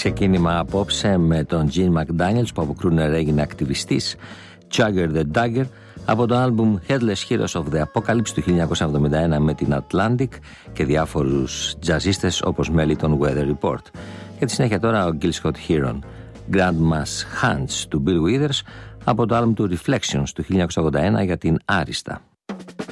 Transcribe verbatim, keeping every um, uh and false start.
ξεκίνημα απόψε με τον Gene McDaniels που από crooner έγινε ακτιβιστής, Jagger the Dagger, από το άλμπουμ Headless Heroes of the Apocalypse του χίλια εννιακόσια εβδομήντα ένα με την Atlantic και διάφορους τζαζίστες όπως μέλη των Weather Report. Και τη συνέχεια τώρα ο Gil Scott Heron, Grandma's Hands του Bill Withers από το άλμπουμ του Reflections του χίλια εννιακόσια ογδόντα ένα για την Άριστα.